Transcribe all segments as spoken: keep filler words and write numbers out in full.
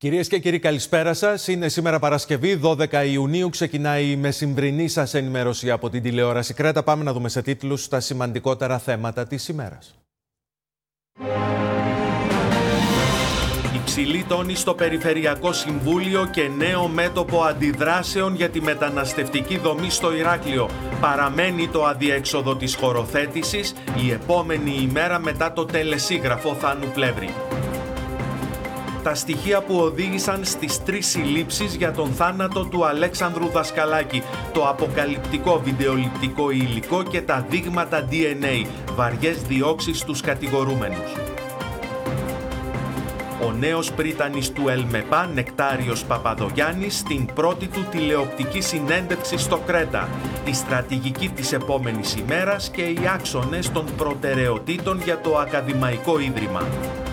Κυρίες και κύριοι, καλησπέρα σας. Είναι σήμερα Παρασκευή, δώδεκα Ιουνίου. Ξεκινάει η μεσημβρινή σας ενημέρωση από την τηλεόραση Κρέτα. Πάμε να δούμε σε τίτλους τα σημαντικότερα θέματα της ημέρας. Υψηλή τόνη στο Περιφερειακό Συμβούλιο και νέο μέτωπο αντιδράσεων για τη μεταναστευτική δομή στο Ηράκλειο. Παραμένει το αδιέξοδο της χωροθέτησης, η επόμενη ημέρα μετά το τελεσίγραφο Θάνου Πλεύρη. Τα στοιχεία που οδήγησαν στις τρεις συλλήψεις για τον θάνατο του Αλέξανδρου Δασκαλάκη, το αποκαλυπτικό βιντεοληπτικό υλικό και τα δείγματα ντι εν έι, βαριές διώξεις στους κατηγορούμενους. Ο νέος πρίτανης του ΕΛΜΕΠΑ, Νεκτάριος Παπαδογιάννης, στην πρώτη του τηλεοπτική συνέντευξη στο Κρέτα, η στρατηγική της επόμενης ημέρας και οι άξονες των προτεραιοτήτων για το Ακαδημαϊκό Ίδρυμα.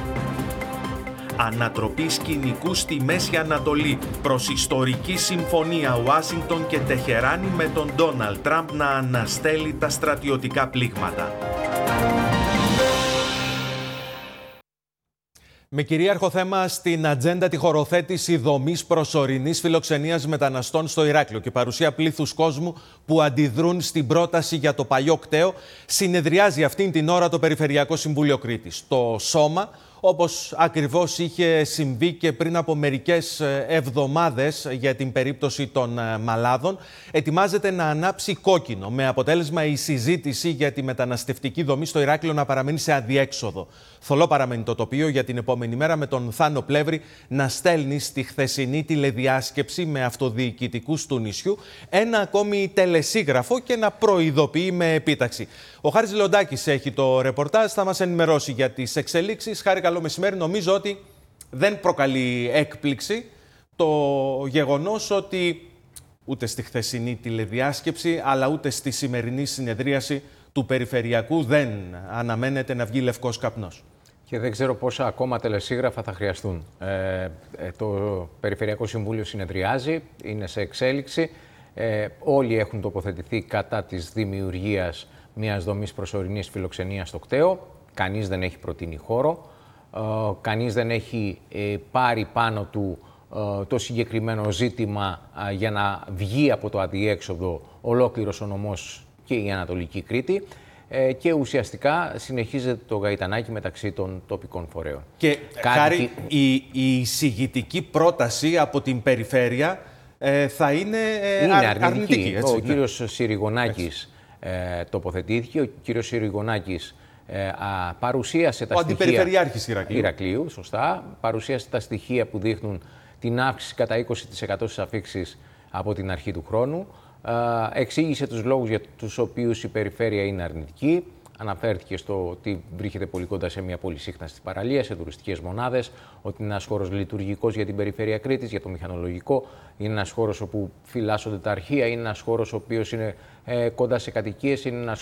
Ανατροπή σκηνικού στη Μέση Ανατολή προς ιστορική συμφωνία Ουάσιγκτον και Τεχεράνη με τον Ντόναλντ Τραμπ να αναστέλει τα στρατιωτικά πλήγματα. Με κυρίαρχο θέμα στην ατζέντα τη χωροθέτηση δομής προσωρινής φιλοξενίας μεταναστών στο Ηράκλειο και παρουσία πλήθους κόσμου που αντιδρούν στην πρόταση για το παλιό κτέο, συνεδριάζει αυτήν την ώρα το Περιφερειακό Συμβούλιο Κρήτης. Το Σώμα, όπως ακριβώς είχε συμβεί και πριν από μερικές εβδομάδες για την περίπτωση των Μαλάδων, ετοιμάζεται να ανάψει κόκκινο, με αποτέλεσμα η συζήτηση για τη μεταναστευτική δομή στο Ηράκλειο να παραμείνει σε αδιέξοδο. Θολό παραμένει το τοπίο για την επόμενη μέρα, με τον Θάνο Πλεύρη να στέλνει στη χθεσινή τηλεδιάσκεψη με αυτοδιοικητικούς του νησιού ένα ακόμη τελεσίγραφο και να προειδοποιεί με επίταξη. Ο Χάρης Λοντάκης έχει το ρεπορτάζ, θα μας ενημερώσει για τις εξελίξεις. Χάρη, καλό μεσημέρι. Νομίζω ότι δεν προκαλεί έκπληξη το γεγονός ότι ούτε στη χθεσινή τηλεδιάσκεψη αλλά ούτε στη σημερινή συνεδρίαση του Περιφερειακού δεν αναμένεται να βγει λευκός καπνός. Και δεν ξέρω πόσα ακόμα τελεσίγραφα θα χρειαστούν. Ε, το Περιφερειακό Συμβούλιο συνεδριάζει, είναι σε εξέλιξη. Ε, όλοι έχουν τοποθετηθεί κατά της δημιουργίας μιας δομής προσωρινής φιλοξενίας στο κτέο. Κανείς δεν έχει προτείνει χώρο. Ε, κανείς δεν έχει ε, πάρει πάνω του ε, το συγκεκριμένο ζήτημα ε, για να βγει από το αδιέξοδο ολόκληρος ο νομός και η Ανατολική Κρήτη. Ε, και ουσιαστικά συνεχίζεται το γαϊτανάκι μεταξύ των τοπικών φορέων. Και Κάτι... Χάρη, η, η εισηγητική πρόταση από την Περιφέρεια ε, θα είναι, ε, είναι αρ, αρνητική. αρνητική έτσι, ο ναι. κύριος Συριγωνάκης ε, τοποθετήθηκε. Ο κύριος Συριγωνάκης ε, α, παρουσίασε τα ο στοιχεία... Ο αντιπεριφερειάρχης Ηρακλείου. Ηρακλείου, σωστά. Παρουσίασε τα στοιχεία που δείχνουν την αύξηση κατά είκοσι τοις εκατό στις αφίξεις από την αρχή του χρόνου. Uh, εξήγησε τους λόγους για τους οποίους η περιφέρεια είναι αρνητική. Αναφέρθηκε στο ότι βρίσκεται πολύ κοντά σε μια πολυσύχναστη παραλία, σε τουριστικές μονάδες, ότι είναι ένας χώρος λειτουργικός για την περιφέρεια Κρήτης, για το μηχανολογικό, είναι ένας χώρος όπου φυλάσσονται τα αρχεία, είναι ένας χώρος ο οποίος είναι ε, κοντά σε κατοικίες, είναι ένας